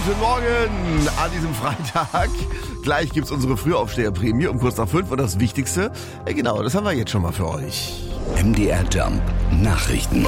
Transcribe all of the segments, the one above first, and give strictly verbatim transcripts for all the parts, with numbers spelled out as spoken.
Guten Morgen an diesem Freitag. Gleich gibt's unsere Frühaufsteherprämie um kurz nach fünf und das Wichtigste, äh, genau, das haben wir jetzt schon mal für euch. M D R Jump Nachrichten.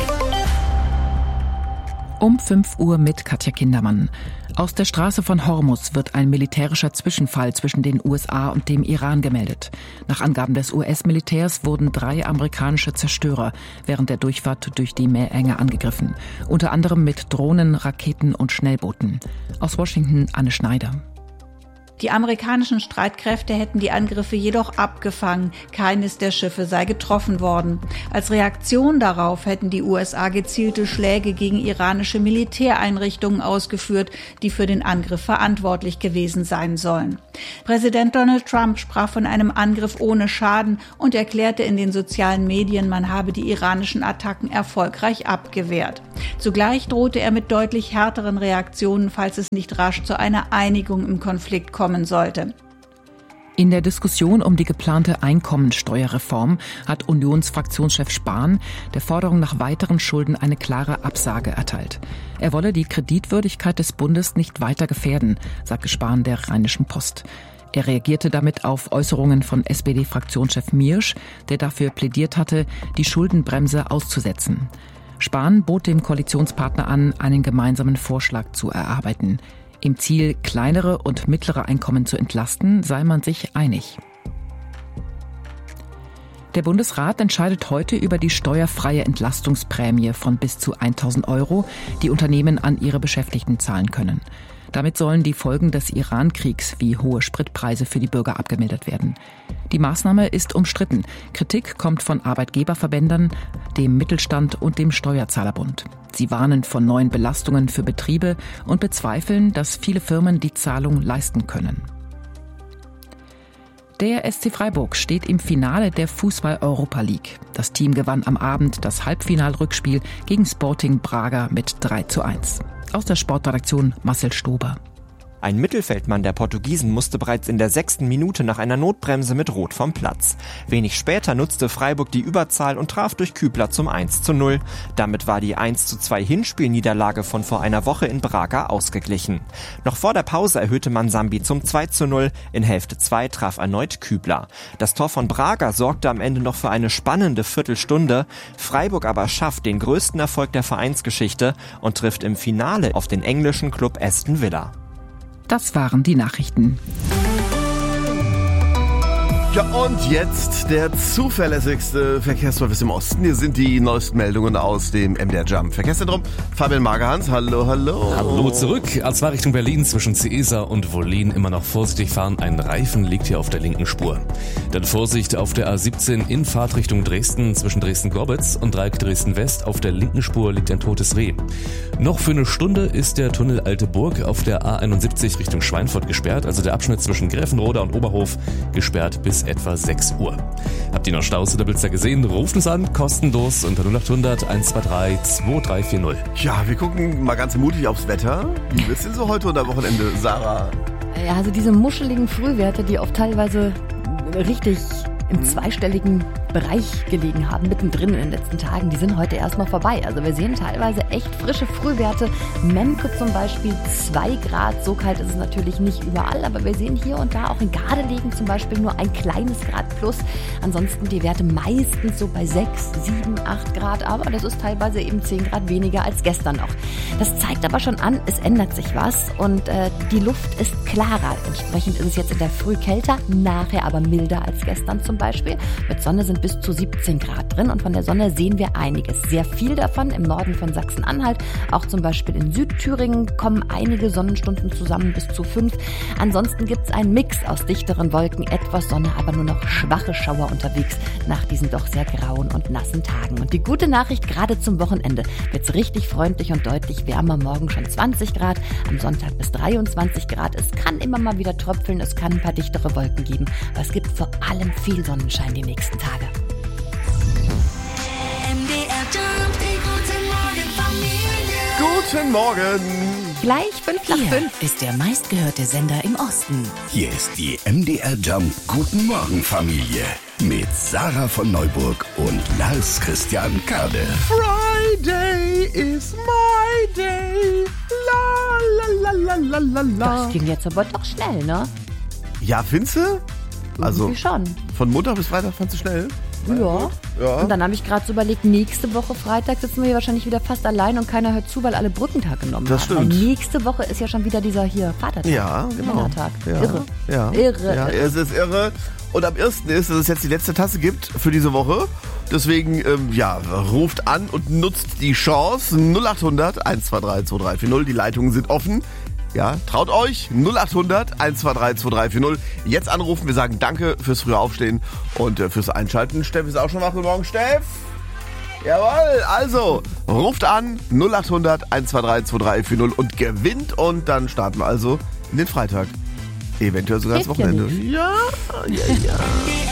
Um fünf Uhr mit Katja Kindermann. Aus der Straße von Hormuz wird ein militärischer Zwischenfall zwischen den U S A und dem Iran gemeldet. Nach Angaben des U S-Militärs wurden drei amerikanische Zerstörer während der Durchfahrt durch die Meerenge angegriffen. Unter anderem mit Drohnen, Raketen und Schnellbooten. Aus Washington Anne Schneider. Die amerikanischen Streitkräfte hätten die Angriffe jedoch abgefangen. Keines der Schiffe sei getroffen worden. Als Reaktion darauf hätten die U S A gezielte Schläge gegen iranische Militäreinrichtungen ausgeführt, die für den Angriff verantwortlich gewesen sein sollen. Präsident Donald Trump sprach von einem Angriff ohne Schaden und erklärte in den sozialen Medien, man habe die iranischen Attacken erfolgreich abgewehrt. Zugleich drohte er mit deutlich härteren Reaktionen, falls es nicht rasch zu einer Einigung im Konflikt kommt. Sollte. In der Diskussion um die geplante Einkommensteuerreform hat Unionsfraktionschef Spahn der Forderung nach weiteren Schulden eine klare Absage erteilt. Er wolle die Kreditwürdigkeit des Bundes nicht weiter gefährden, sagte Spahn der Rheinischen Post. Er reagierte damit auf Äußerungen von S P D-Fraktionschef Miersch, der dafür plädiert hatte, die Schuldenbremse auszusetzen. Spahn bot dem Koalitionspartner an, einen gemeinsamen Vorschlag zu erarbeiten. Im Ziel, kleinere und mittlere Einkommen zu entlasten, sei man sich einig. Der Bundesrat entscheidet heute über die steuerfreie Entlastungsprämie von bis zu tausend Euro, die Unternehmen an ihre Beschäftigten zahlen können. Damit sollen die Folgen des Iran-Kriegs wie hohe Spritpreise für die Bürger abgemildert werden. Die Maßnahme ist umstritten. Kritik kommt von Arbeitgeberverbänden, dem Mittelstand und dem Steuerzahlerbund. Sie warnen vor neuen Belastungen für Betriebe und bezweifeln, dass viele Firmen die Zahlung leisten können. Der S C Freiburg steht im Finale der Fußball-Europa League. Das Team gewann am Abend das Halbfinalrückspiel gegen Sporting Braga mit drei zu eins. Aus der Sportredaktion Marcel Stober. Ein Mittelfeldmann der Portugiesen musste bereits in der sechsten Minute nach einer Notbremse mit Rot vom Platz. Wenig später nutzte Freiburg die Überzahl und traf durch Kübler zum eins zu null. Damit war die eins zu zwei Hinspielniederlage von vor einer Woche in Braga ausgeglichen. Noch vor der Pause erhöhte man Sambi zum zwei zu null. In Hälfte zwei traf erneut Kübler. Das Tor von Braga sorgte am Ende noch für eine spannende Viertelstunde. Freiburg aber schafft den größten Erfolg der Vereinsgeschichte und trifft im Finale auf den englischen Club Aston Villa. Das waren die Nachrichten. Ja, und jetzt der zuverlässigste Verkehrsservice im Osten. Hier sind die neuesten Meldungen aus dem M D R Jump Verkehrszentrum. Fabian Magerhans, hallo, hallo. Hallo zurück. A zwei Richtung Berlin zwischen Ciesa und Wollin immer noch vorsichtig fahren. Ein Reifen liegt hier auf der linken Spur. Dann Vorsicht auf der A siebzehn in Fahrtrichtung Dresden zwischen Dresden-Gorbitz und Dreieck Dresden-West. Auf der linken Spur liegt ein totes Reh. Noch für eine Stunde ist der Tunnel Alte Burg auf der A einundsiebzig Richtung Schweinfurt gesperrt. Also der Abschnitt zwischen Gräfenroda und Oberhof gesperrt bis etwa sechs Uhr. Habt ihr noch Staus oder Blitzer gesehen? Ruft uns an, kostenlos unter null acht hundert eins zwei drei zwei drei vier null. Ja, wir gucken mal ganz mutig aufs Wetter. Wie wird's denn so heute oder Wochenende, Sarah? Ja, also diese muscheligen Frühwerte, die oft teilweise richtig im zweistelligen Bereich gelegen haben, mittendrin in den letzten Tagen, die sind heute erstmal vorbei. Also wir sehen teilweise echt frische Frühwerte. Memke zum Beispiel zwei Grad, so kalt ist es natürlich nicht überall, aber wir sehen hier und da auch in Gardelegen zum Beispiel nur ein kleines Grad plus. Ansonsten die Werte meistens so bei sechs, sieben, acht Grad, aber das ist teilweise eben zehn Grad weniger als gestern noch. Das zeigt aber schon an, es ändert sich was und äh, die Luft ist klarer. Entsprechend ist es jetzt in der Früh kälter, nachher aber milder als gestern zum Beispiel. Mit Sonne sind bis zu siebzehn Grad drin und von der Sonne sehen wir einiges. Sehr viel davon im Norden von Sachsen-Anhalt, auch zum Beispiel in Südthüringen kommen einige Sonnenstunden zusammen, bis zu fünf. Ansonsten gibt es einen Mix aus dichteren Wolken, etwas Sonne, aber nur noch schwache Schauer unterwegs nach diesen doch sehr grauen und nassen Tagen. Und die gute Nachricht, gerade zum Wochenende wird es richtig freundlich und deutlich wärmer. Morgen schon zwanzig Grad, am Sonntag bis dreiundzwanzig Grad. Es kann immer mal wieder tröpfeln, es kann ein paar dichtere Wolken geben, aber es gibt vor allem viel Sonnenschein die nächsten Tage. Guten Morgen. Gleich fünf nach Hier fünf. ist der meistgehörte Sender im Osten. Hier ist die M D R Jump Guten Morgen Familie mit Sarah von Neuburg und Lars Christian Kade. Friday is my day. La la la la la Lalalala. Das ging jetzt aber doch schnell, ne? Ja, findest du? Also Irgendwie schon. von Montag bis Freitag fandst du schnell? Ja. Ja. Und dann habe ich gerade so überlegt, nächste Woche Freitag sitzen wir hier wahrscheinlich wieder fast allein und keiner hört zu, weil alle Brückentag genommen Das haben. stimmt. Weil nächste Woche ist ja schon wieder dieser hier Vatertag. Ja, genau. Männertag. Ja. Irre. Ja. Irre. Ja, es ist irre. Und am ersten ist, dass es jetzt die letzte Tasse gibt für diese Woche. Deswegen, ähm, ja, ruft an und nutzt die Chance. null acht hundert eins zwei drei zwei drei vier null. Die Leitungen sind offen. Ja, traut euch. null acht hundert eins zwei drei zwei drei vier null. Jetzt anrufen. Wir sagen danke fürs frühe Aufstehen und äh, fürs Einschalten. Steff ist auch schon wach. Guten Morgen, Steff. Jawohl, also ruft an null acht hundert eins zwei drei zwei drei vier null und gewinnt. Und dann starten wir also in den Freitag. Eventuell sogar ins Hilft ja Wochenende. Ja, ja, ja.